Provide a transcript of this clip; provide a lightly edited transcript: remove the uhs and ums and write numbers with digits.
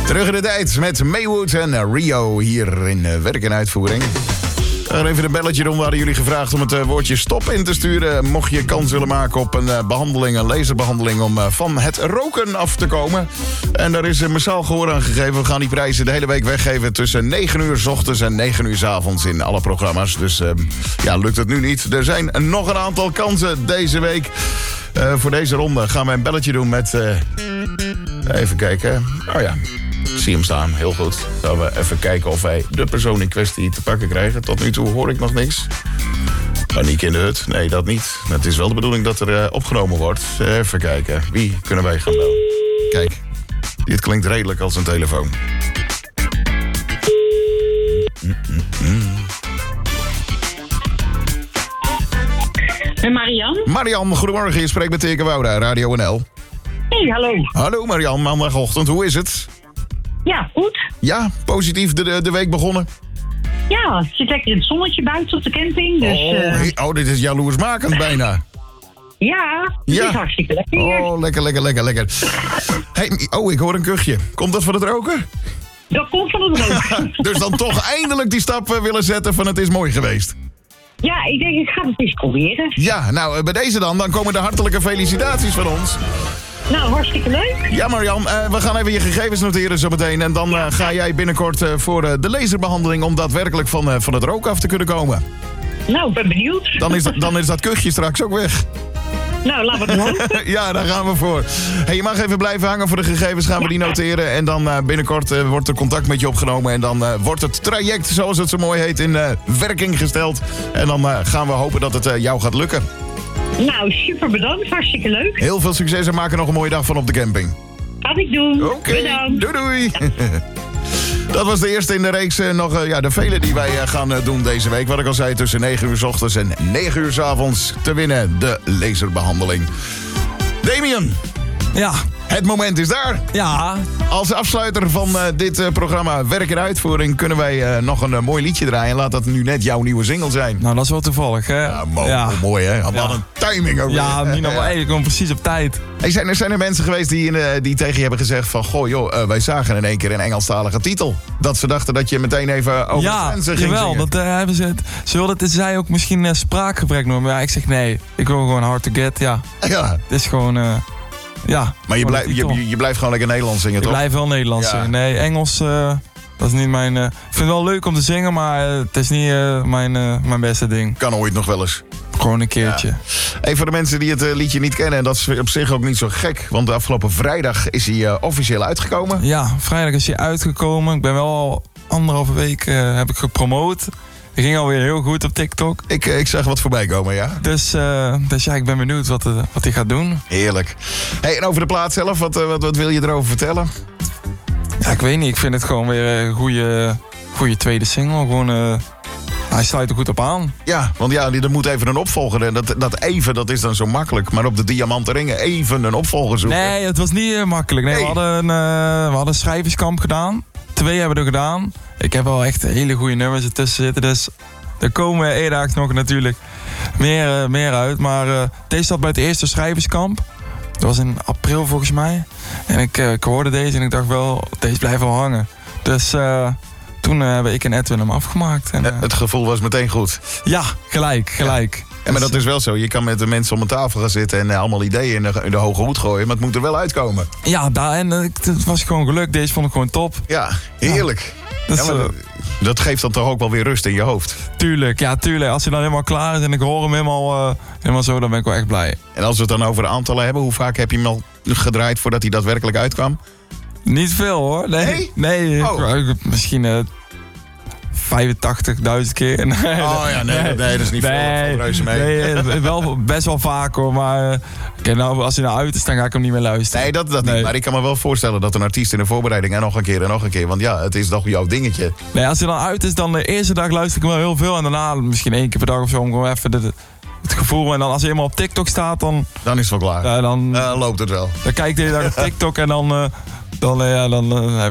Terug in de tijd met Maywood en Rio hier in Werk en Uitvoering. Even een belletje doen. We hadden jullie gevraagd om het woordje stop in te sturen. Mocht je kans willen maken op een behandeling, een laserbehandeling, om van het roken af te komen. En daar is massaal gehoor aan gegeven. We gaan die prijzen de hele week weggeven tussen 9 uur 's ochtends en 9 uur 's avonds in alle programma's. Dus lukt het nu niet. Er zijn nog een aantal kansen deze week. Voor deze ronde gaan we een belletje doen met... even kijken. Oh ja. Ik zie hem staan, heel goed. Gaan we even kijken of wij de persoon in kwestie te pakken krijgen. Tot nu toe hoor ik nog niks. Paniek in de hut, nee dat niet. Het is wel de bedoeling dat er opgenomen wordt. Even kijken, wie kunnen wij gaan bellen? Kijk, dit klinkt redelijk als een telefoon. En Marian? Marian, goedemorgen. Je spreekt met Teke Wouda, Radio NL. Hey, hallo. Hallo Marian, maandagochtend. Hoe is het? Ja, goed. Ja, positief de week begonnen? Ja, het zit lekker in het zonnetje buiten op de camping. Dus, dit is jaloersmakend bijna. Ja, het is hartstikke lekker hier. Oh, lekker. Hey, ik hoor een kuchje. Komt dat van het roken? Dat komt van het roken. Dus dan toch eindelijk die stap willen zetten van het is mooi geweest. Ja, ik denk ik ga het eens proberen. Ja, nou bij deze dan komen de hartelijke felicitaties van ons. Nou, hartstikke leuk. Ja Marian, we gaan even je gegevens noteren zo meteen. En dan ga jij binnenkort voor de laserbehandeling om daadwerkelijk van het rook af te kunnen komen. Nou, ik ben benieuwd. Dan is dat kuchje straks ook weg. Nou, laten we het hopen. Ja, daar gaan we voor. Hey, je mag even blijven hangen voor de gegevens, gaan we die noteren. En dan binnenkort wordt er contact met je opgenomen. En dan wordt het traject, zoals het zo mooi heet, in werking gesteld. En dan gaan we hopen dat het jou gaat lukken. Nou, super bedankt. Hartstikke leuk. Heel veel succes en maak er nog een mooie dag van op de camping. Ga ik doen. Oké, Bedankt. doei. Dat was de eerste in de reeks. De vele die wij gaan doen deze week. Wat ik al zei, tussen 9 uur 's ochtends en 9 uur 's avonds te winnen. De laserbehandeling. Damien. Ja. Het moment is daar. Ja. Als afsluiter van dit programma Werk en Uitvoering kunnen wij nog een mooi liedje draaien. Laat dat nu net jouw nieuwe single zijn. Nou, dat is wel toevallig, hè? Ja, mooi, hè? Wat een timing ook. Ja, niet normaal. Eigenlijk gewoon precies op tijd. Hey, zijn er mensen geweest die tegen je hebben gezegd van... Goh, joh, wij zagen in één keer een Engelstalige titel. Dat ze dachten dat je meteen even over de grenzen ging zingen. Ja, dat hebben ze. Ze wilden het, zei ook misschien spraakgebrek noemen. Maar ja, ik zeg nee. Ik wil gewoon hard to get, ja. Het is gewoon... ja. Maar je blijft gewoon lekker Nederlands zingen, toch? Ik blijf wel Nederlands zingen. Nee, Engels, dat is niet mijn... ik vind het wel leuk om te zingen, maar het is niet mijn beste ding. Kan ooit nog wel eens. Gewoon een keertje. Ja. Hey, voor de mensen die het liedje niet kennen, en dat is op zich ook niet zo gek. Want de afgelopen vrijdag is hij officieel uitgekomen. Ja, vrijdag is hij uitgekomen. Ik ben wel al 1,5 week heb ik gepromoot. Het ging alweer heel goed op TikTok. Ik zag wat voorbij komen, ja. Dus ja, ik ben benieuwd wat hij gaat doen. Heerlijk. Hey, en over de plaat zelf, wat wil je erover vertellen? Ja, ik weet niet. Ik vind het gewoon weer een goede tweede single. Gewoon, hij sluit er goed op aan. Ja, want ja, er moet even een opvolger. En dat is dan zo makkelijk. Maar op de Diamanten Ringen even een opvolger zoeken. Nee, het was niet makkelijk. Nee, we hadden een schrijverskamp gedaan. 2 hebben we er gedaan. Ik heb wel echt hele goede nummers ertussen zitten. Dus er komen eerdaags nog natuurlijk meer uit. Maar deze zat bij het eerste schrijverskamp. Dat was in april volgens mij. En ik hoorde deze en ik dacht wel, deze blijft wel hangen. Dus toen hebben ik en Edwin hem afgemaakt. En, het gevoel was meteen goed. Ja, gelijk. Ja, maar dat is wel zo. Je kan met de mensen om een tafel gaan zitten en allemaal ideeën in de hoge hoed gooien. Maar het moet er wel uitkomen. Ja, het was gewoon gelukt. Deze vond ik gewoon top. Ja, heerlijk. Ja. Dat geeft dan toch ook wel weer rust in je hoofd. Tuurlijk. Als hij dan helemaal klaar is en ik hoor hem helemaal zo, dan ben ik wel echt blij. En als we het dan over de aantallen hebben, hoe vaak heb je hem al gedraaid voordat hij daadwerkelijk uitkwam? Niet veel hoor. Nee. Misschien 85.000 keer. Nee, dat is niet veel. Reuze mee. Nee, wel best wel vaak hoor. Maar als hij nou uit is, dan ga ik hem niet meer luisteren. Nee, dat niet. Maar ik kan me wel voorstellen dat een artiest in de voorbereiding en nog een keer. Want ja, het is toch jouw dingetje. Nee, als hij dan uit is, dan de eerste dag luister ik hem wel heel veel. En daarna misschien 1 keer per dag of zo om gewoon even het gevoel. En dan als hij helemaal op TikTok staat, dan is het wel klaar. Ja, dan loopt het wel. Dan kijk je de hele dag op TikTok en dan